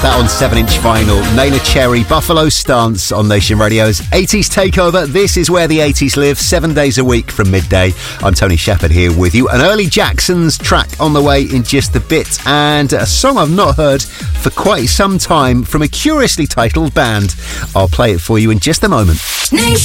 That on 7-inch vinyl. Neneh Cherry, Buffalo Stance on Nation Radio's 80s Takeover. This is where the 80s live, 7 days a week from midday. I'm Tony Shepherd here with you. An early Jackson's track on the way in just a bit, and a song I've not heard for quite some time from a curiously titled band. I'll play it for you in just a moment.